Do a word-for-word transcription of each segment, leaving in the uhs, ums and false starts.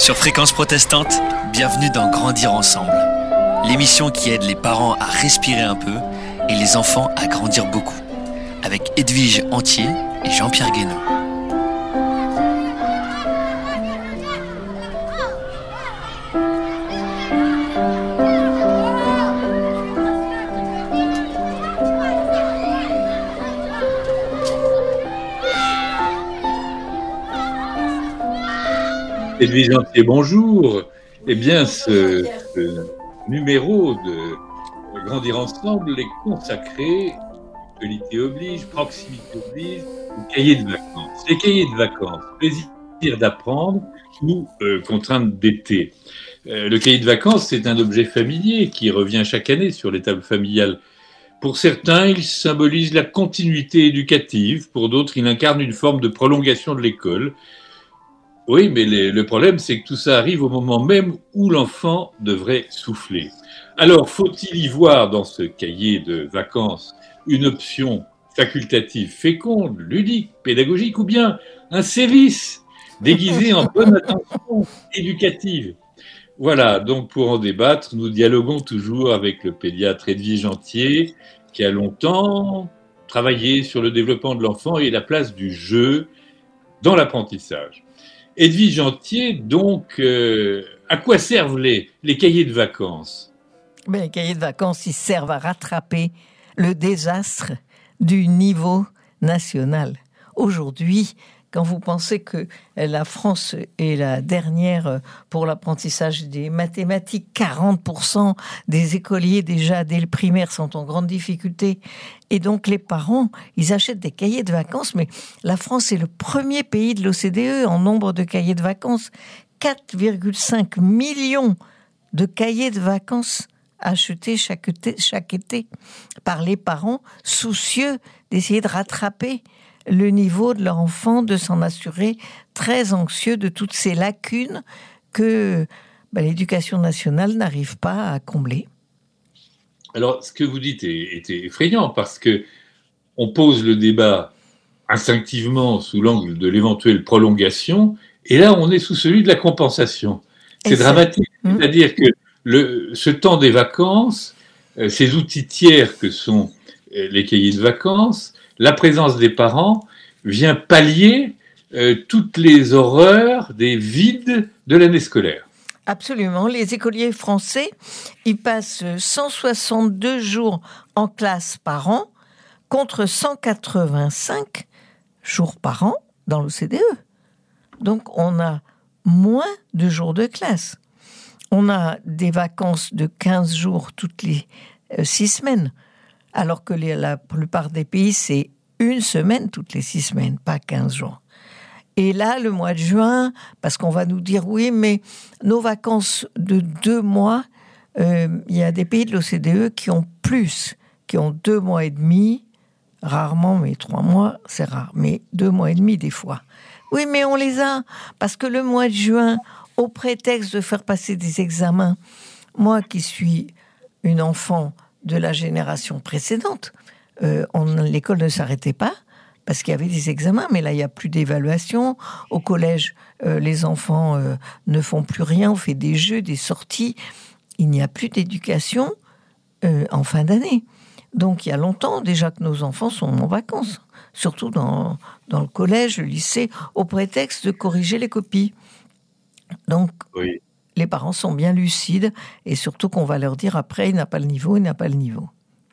Sur Fréquence Protestante, bienvenue dans Grandir Ensemble, l'émission qui aide les parents à respirer un peu et les enfants à grandir beaucoup, avec Edwige Antier et Jean-Pierre Guénon. Edwige Antier, bonjour. Eh bien, ce, ce numéro de Grandir Ensemble est consacré, actualité oblige, proximité oblige, au cahier de vacances. Les cahiers de vacances, plaisir d'apprendre ou euh, contrainte d'été. Euh, le cahier de vacances, c'est un objet familier qui revient chaque année sur les tables familiales. Pour certains, il symbolise la continuité éducative. Pour d'autres, il incarne une forme de prolongation de l'école. Oui, mais les, le problème, c'est que tout ça arrive au moment même où l'enfant devrait souffler. Alors, faut-il y voir dans ce cahier de vacances une option facultative féconde, ludique, pédagogique, ou bien un sévice déguisé en bonne attention éducative? Voilà, donc pour en débattre, nous dialoguons toujours avec le pédiatre Edwige Antier, qui a longtemps travaillé sur le développement de l'enfant et la place du jeu dans l'apprentissage. Edwige Antier, donc, euh, à quoi servent les, les cahiers de vacances? Ben, les cahiers de vacances, ils servent à rattraper le désastre du niveau national. Aujourd'hui, quand vous pensez que la France est la dernière pour l'apprentissage des mathématiques, quarante pour cent des écoliers déjà dès le primaire sont en grande difficulté. Et donc les parents, ils achètent des cahiers de vacances, mais la France est le premier pays de l'O C D E en nombre de cahiers de vacances. quatre virgule cinq millions de cahiers de vacances achetés chaque été, chaque été par les parents soucieux d'essayer de rattraper le niveau de leur enfant, de s'en assurer, très anxieux de toutes ces lacunes que ben, l'éducation nationale n'arrive pas à combler. Alors, ce que vous dites est, est effrayant parce que on pose le débat instinctivement sous l'angle de l'éventuelle prolongation, et là, on est sous celui de la compensation. C'est et dramatique. C'est... Mmh. C'est-à-dire que le, ce temps des vacances, euh, ces outils tiers que sont euh, les cahiers de vacances, la présence des parents vient pallier euh, toutes les horreurs des vides de l'année scolaire. Absolument. Les écoliers français, ils passent cent soixante-deux jours en classe par an contre cent quatre-vingt-cinq jours par an dans l'O C D E. Donc, on a moins de jours de classe. On a des vacances de quinze jours toutes les euh, six semaines. Alors que les, la plupart des pays, c'est une semaine toutes les six semaines, pas quinze jours. Et là, le mois de juin, parce qu'on va nous dire, oui, mais nos vacances de deux mois, euh, il y a des pays de l'O C D E qui ont plus, qui ont deux mois et demi, rarement, mais trois mois, c'est rare, mais deux mois et demi des fois. Oui, mais on les a, parce que le mois de juin, au prétexte de faire passer des examens, moi qui suis une enfant de la génération précédente, euh, on, l'école ne s'arrêtait pas parce qu'il y avait des examens, mais là, il n'y a plus d'évaluation. Au collège, euh, les enfants euh, ne font plus rien, on fait des jeux, des sorties. Il n'y a plus d'éducation euh, en fin d'année. Donc, il y a longtemps déjà que nos enfants sont en vacances, surtout dans, dans le collège, le lycée, au prétexte de corriger les copies. Donc, oui. Les parents sont bien lucides et surtout qu'on va leur dire après, il n'a pas le niveau, il n'a pas le niveau.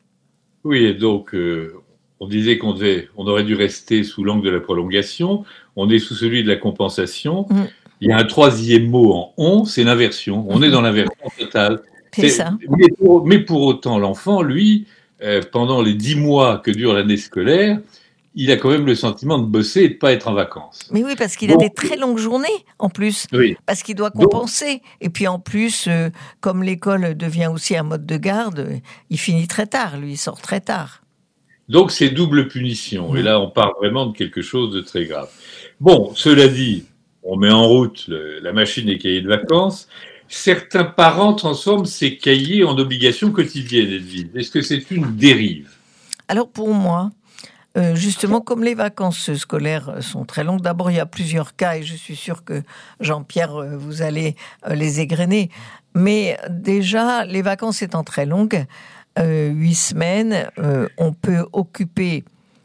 Oui, et donc, euh, on disait qu'on devait, on aurait dû rester sous l'angle de la prolongation. On est sous celui de la compensation. Mmh. Il y a un troisième mot en on, c'est l'inversion. On mmh. est dans l'inversion totale. C'est, c'est ça. Mais pour, mais pour autant, l'enfant, lui, euh, pendant les dix mois que dure l'année scolaire, il a quand même le sentiment de bosser et de ne pas être en vacances. Mais oui, parce qu'il Donc, a des très longues journées, en plus. Oui. Parce qu'il doit compenser. Donc, et puis, en plus, euh, comme l'école devient aussi un mode de garde, euh, il finit très tard, lui, il sort très tard. Donc, c'est double punition. Mmh. Et là, on parle vraiment de quelque chose de très grave. Bon, cela dit, on met en route le, la machine des cahiers de vacances. Certains parents transforment ces cahiers en obligations quotidiennes, Edwige. Est-ce que c'est une dérive? Alors, pour moi... euh, justement, comme les vacances scolaires sont très longues, d'abord, il y a plusieurs cas, et je suis sûre que, Jean-Pierre, vous allez les égrener. Mais déjà, les vacances étant très longues, euh, huit semaines, euh, on peut occuper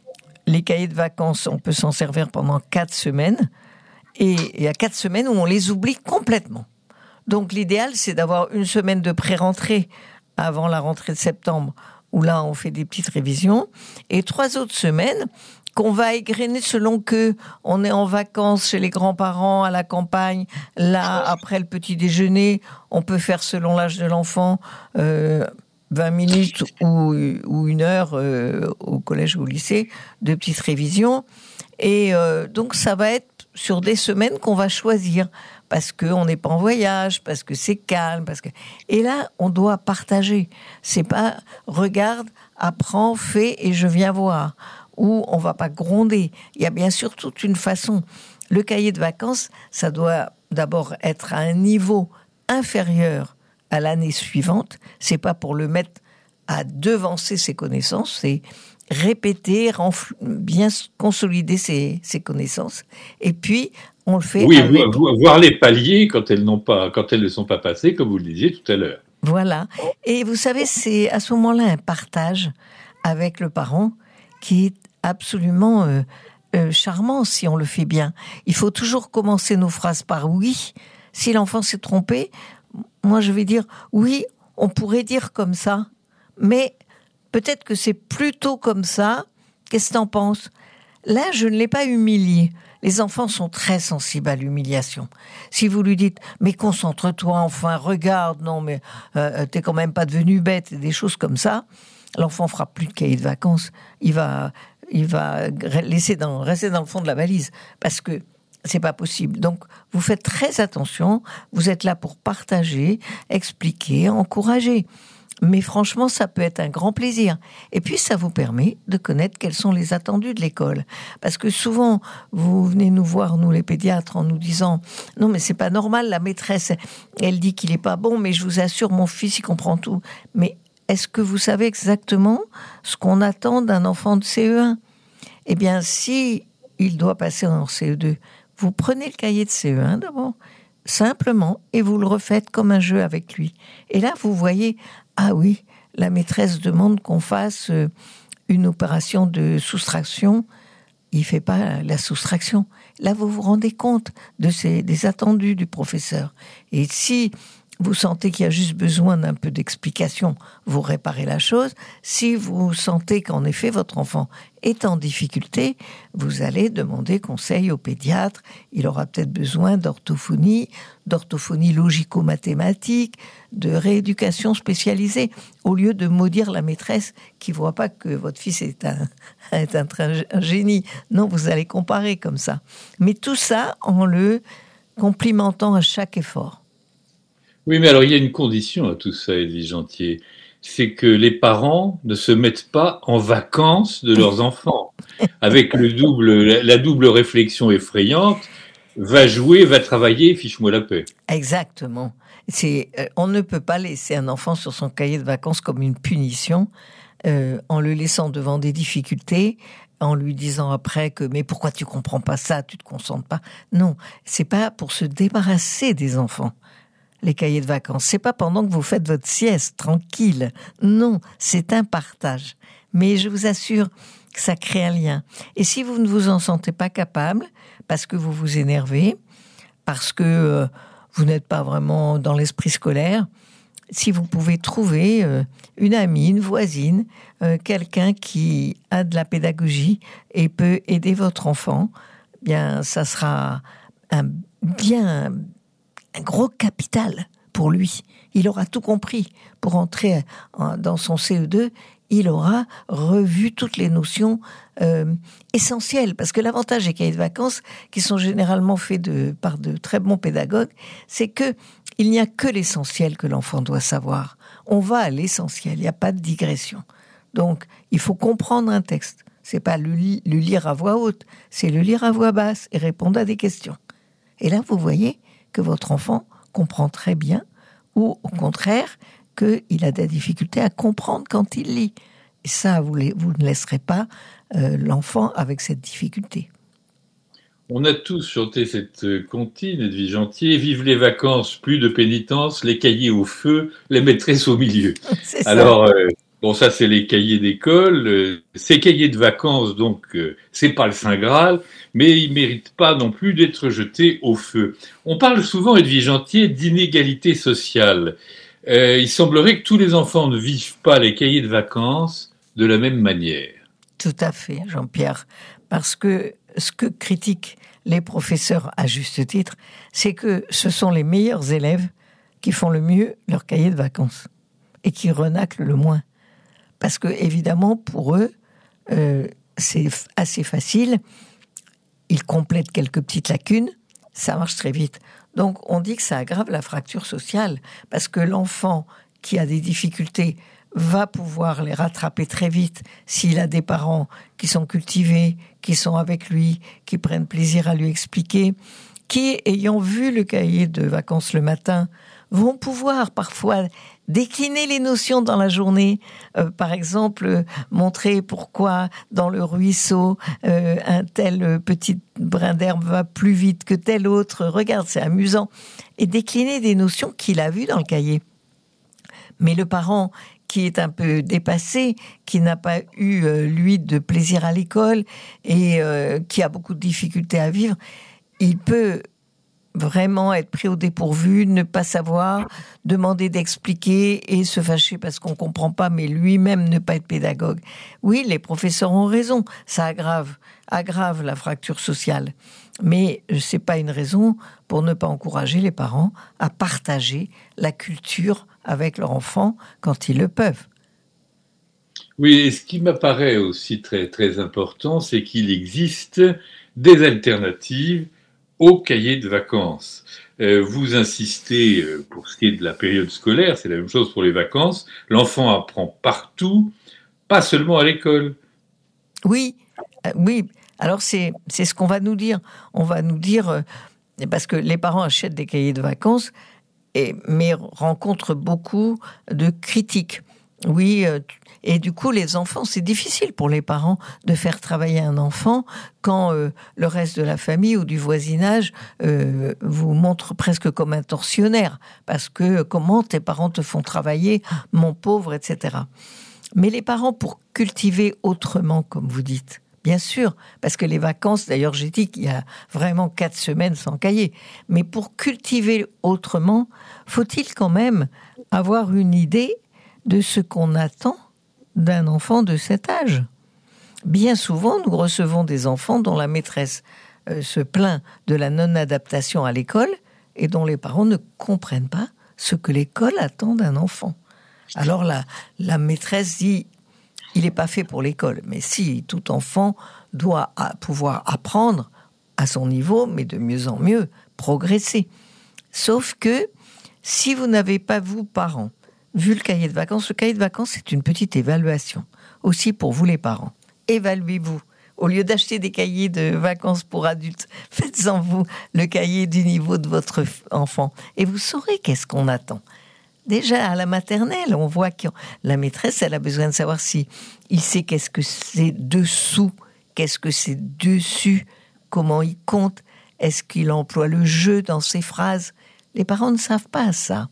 les cahiers de vacances, on peut s'en servir pendant quatre semaines. Et il y a quatre semaines où on les oublie complètement. Donc l'idéal, c'est d'avoir une semaine de pré-rentrée avant la rentrée de septembre, où là, on fait des petites révisions, et trois autres semaines qu'on va égrener selon que on est en vacances chez les grands-parents, à la campagne, là, après le petit déjeuner, on peut faire selon l'âge de l'enfant euh, vingt minutes ou, ou une heure euh, au collège ou au lycée, de petites révisions. Et euh, donc, ça va être sur des semaines qu'on va choisir, parce qu'on n'est pas en voyage, parce que c'est calme, parce que... Et là, on doit partager. C'est pas « regarde, apprends, fais et je viens voir », ou on va pas gronder. Il y a bien sûr toute une façon. Le cahier de vacances, ça doit d'abord être à un niveau inférieur à l'année suivante. C'est pas pour le mettre à devancer ses connaissances, c'est répéter, renfl- bien consolider ses, ses connaissances. Et puis, on le fait oui, avec... voir les paliers quand elles, n'ont pas, quand elles ne sont pas passées, comme vous le disiez tout à l'heure. Voilà. Et vous savez, c'est à ce moment-là un partage avec le parent qui est absolument euh, euh, charmant si on le fait bien. Il faut toujours commencer nos phrases par « oui ». Si l'enfant s'est trompé, moi je vais dire « oui, on pourrait dire comme ça, mais... peut-être que c'est plutôt comme ça. Qu'est-ce que t'en penses ? » Là, je ne l'ai pas humilié. Les enfants sont très sensibles à l'humiliation. Si vous lui dites « mais concentre-toi, enfin, regarde, non, mais euh, t'es quand même pas devenu bête », des choses comme ça, l'enfant fera plus de cahier de vacances. Il va, il va laisser dans, rester dans le fond de la valise parce que c'est pas possible. Donc, vous faites très attention. Vous êtes là pour partager, expliquer, encourager. Mais franchement, ça peut être un grand plaisir. Et puis, ça vous permet de connaître quels sont les attendus de l'école. Parce que souvent, vous venez nous voir, nous les pédiatres, en nous disant « non, mais c'est pas normal, la maîtresse, elle dit qu'il est pas bon, mais je vous assure, mon fils, il comprend tout. » Mais est-ce que vous savez exactement ce qu'on attend d'un enfant de C E un ? Eh bien, si il doit passer en C E deux, vous prenez le cahier de C E un d'abord, simplement, et vous le refaites comme un jeu avec lui. Et là, vous voyez... ah oui, la maîtresse demande qu'on fasse une opération de soustraction. Il ne fait pas la soustraction. Là, vous vous rendez compte de ces, des attendus du professeur. Et si vous sentez qu'il y a juste besoin d'un peu d'explication, vous réparez la chose. Si vous sentez qu'en effet, votre enfant est en difficulté, vous allez demander conseil au pédiatre. Il aura peut-être besoin d'orthophonie, d'orthophonie logico-mathématique, de rééducation spécialisée, au lieu de maudire la maîtresse qui ne voit pas que votre fils est un, est un, un génie. Non, vous allez comparer comme ça. Mais tout ça en le complimentant à chaque effort. Oui, mais alors il y a une condition à tout ça, Edwige Antier, c'est que les parents ne se mettent pas en vacances de leurs enfants. Avec le double, la, la double réflexion effrayante, va jouer, va travailler, fiche-moi la paix. Exactement. C'est, euh, on ne peut pas laisser un enfant sur son cahier de vacances comme une punition, euh, en le laissant devant des difficultés, en lui disant après que mais pourquoi tu comprends pas ça, tu te concentres pas. Non, c'est pas pour se débarrasser des enfants. Les cahiers de vacances, c'est pas pendant que vous faites votre sieste tranquille. Non, c'est un partage. Mais je vous assure que ça crée un lien. Et si vous ne vous en sentez pas capable, parce que vous vous énervez, parce que euh, vous n'êtes pas vraiment dans l'esprit scolaire, si vous pouvez trouver euh, une amie, une voisine, euh, quelqu'un qui a de la pédagogie et peut aider votre enfant, bien, ça sera un bien un gros capital pour lui. Il aura tout compris. Pour entrer dans son C E deux, il aura revu toutes les notions euh, essentielles. Parce que l'avantage des cahiers de vacances, qui sont généralement faits de, par de très bons pédagogues, c'est que il n'y a que l'essentiel que l'enfant doit savoir. On va à l'essentiel, il n'y a pas de digression. Donc, il faut comprendre un texte. C'est pas le, li- le lire à voix haute, c'est le lire à voix basse et répondre à des questions. Et là, vous voyez que votre enfant comprend très bien, ou au contraire, qu'il a de la difficulté à comprendre quand il lit. Et ça, vous, les, vous ne laisserez pas euh, l'enfant avec cette difficulté. On a tous chanté cette comptine, Edwige Antier, vive les vacances, plus de pénitence, les cahiers au feu, les maîtresses au milieu. C'est ça. Alors, euh, bon, ça c'est les cahiers d'école. Euh, ces cahiers de vacances, donc, euh, c'est pas le Saint Graal, mais ils méritent pas non plus d'être jetés au feu. On parle souvent, Edwige Antier, d'inégalité sociale. Euh, il semblerait que tous les enfants ne vivent pas les cahiers de vacances de la même manière. Tout à fait, Jean-Pierre. Parce que ce que critiquent les professeurs à juste titre, c'est que ce sont les meilleurs élèves qui font le mieux leur cahier de vacances et qui renaclent le moins. Parce que, évidemment, pour eux, euh, c'est assez facile. Ils complètent quelques petites lacunes, ça marche très vite. Donc, on dit que ça aggrave la fracture sociale, parce que l'enfant qui a des difficultés va pouvoir les rattraper très vite s'il a des parents qui sont cultivés, qui sont avec lui, qui prennent plaisir à lui expliquer, qui, ayant vu le cahier de vacances le matin, vont pouvoir parfois décliner les notions dans la journée. Euh, par exemple, euh, montrer pourquoi dans le ruisseau, euh, un tel petit brin d'herbe va plus vite que tel autre. Regarde, c'est amusant. Et décliner des notions qu'il a vues dans le cahier. Mais le parent qui est un peu dépassé, qui n'a pas eu, euh, lui, de plaisir à l'école et euh, qui a beaucoup de difficultés à vivre, il peut vraiment être pris au dépourvu, ne pas savoir, demander d'expliquer et se fâcher parce qu'on ne comprend pas, mais lui-même ne pas être pédagogue. Oui, les professeurs ont raison, ça aggrave, aggrave la fracture sociale. Mais ce n'est pas une raison pour ne pas encourager les parents à partager la culture avec leur enfant quand ils le peuvent. Oui, et ce qui m'apparaît aussi très, très important, c'est qu'il existe des alternatives au cahier de vacances. Euh, vous insistez, euh, pour ce qui est de la période scolaire, c'est la même chose pour les vacances, l'enfant apprend partout, pas seulement à l'école. Oui, euh, oui. Alors c'est, c'est ce qu'on va nous dire. On va nous dire, euh, parce que les parents achètent des cahiers de vacances, et, mais rencontrent beaucoup de critiques. Oui, euh, et du coup, les enfants, c'est difficile pour les parents de faire travailler un enfant quand euh, le reste de la famille ou du voisinage euh, vous montre presque comme un tortionnaire. Parce que comment tes parents te font travailler, mon pauvre, et cetera. Mais les parents, pour cultiver autrement, comme vous dites, bien sûr, parce que les vacances, d'ailleurs, j'ai dit qu'il y a vraiment quatre semaines sans cahier. Mais pour cultiver autrement, faut-il quand même avoir une idée de ce qu'on attend d'un enfant de cet âge. Bien souvent, nous recevons des enfants dont la maîtresse euh, se plaint de la non-adaptation à l'école et dont les parents ne comprennent pas ce que l'école attend d'un enfant. Alors la, la maîtresse dit « il n'est pas fait pour l'école ». Mais si, tout enfant doit à, pouvoir apprendre à son niveau, mais de mieux en mieux, progresser. Sauf que si vous n'avez pas, vous, parents, vu le cahier de vacances, le cahier de vacances, c'est une petite évaluation. Aussi pour vous, les parents. Évaluez-vous. Au lieu d'acheter des cahiers de vacances pour adultes, faites-en vous le cahier du niveau de votre enfant. Et vous saurez qu'est-ce qu'on attend. Déjà, à la maternelle, on voit que la maîtresse, elle a besoin de savoir si il sait qu'est-ce que c'est dessous, qu'est-ce que c'est dessus, comment il compte, est-ce qu'il emploie le jeu dans ses phrases. Les parents ne savent pas ça.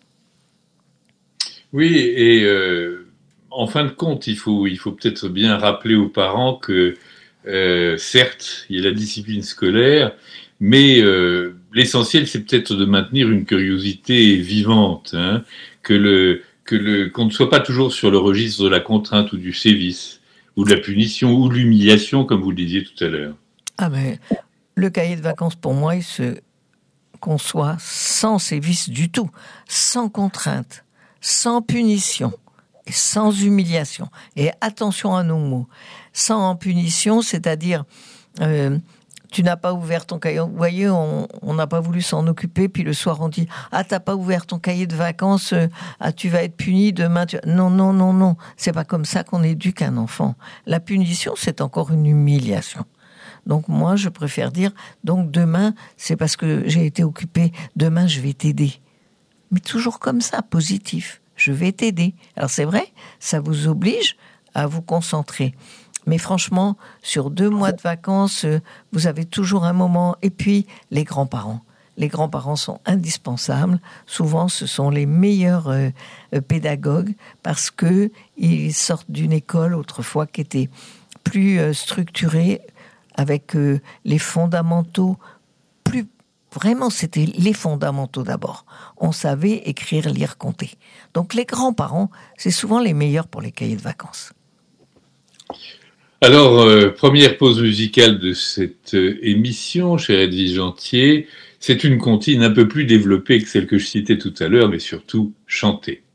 Oui, et euh, en fin de compte, il faut, il faut peut-être bien rappeler aux parents que, euh, certes, il y a la discipline scolaire, mais euh, l'essentiel, c'est peut-être de maintenir une curiosité vivante, hein, que le, que le, qu'on ne soit pas toujours sur le registre de la contrainte ou du sévice, ou de la punition, ou de l'humiliation, comme vous le disiez tout à l'heure. Ah ben, le cahier de vacances, pour moi, il se conçoit sans sévice du tout, sans contrainte, sans punition et sans humiliation. Et attention à nos mots. Sans punition, c'est-à-dire, euh, tu n'as pas ouvert ton cahier. Vous voyez, on n'a pas voulu s'en occuper, puis le soir on dit « Ah, t'as pas ouvert ton cahier de vacances, euh, ah, tu vas être puni demain. Tu... » Non, non, non, non. C'est pas comme ça qu'on éduque un enfant. La punition, c'est encore une humiliation. Donc moi, je préfère dire, donc demain, c'est parce que j'ai été occupé, demain je vais t'aider. Mais toujours comme ça, positif. Je vais t'aider. Alors c'est vrai, ça vous oblige à vous concentrer. Mais franchement, sur deux mois de vacances, euh, vous avez toujours un moment. Et puis, les grands-parents. Les grands-parents sont indispensables. Souvent, ce sont les meilleurs euh, euh, pédagogues parce que ils sortent d'une école autrefois qui était plus euh, structurée, avec euh, les fondamentaux plus... Vraiment, c'était les fondamentaux d'abord. On savait écrire, lire, compter. Donc, les grands-parents, c'est souvent les meilleurs pour les cahiers de vacances. Alors, euh, première pause musicale de cette euh, émission, chère Edwige Antier. C'est une comptine un peu plus développée que celle que je citais tout à l'heure, mais surtout chantée.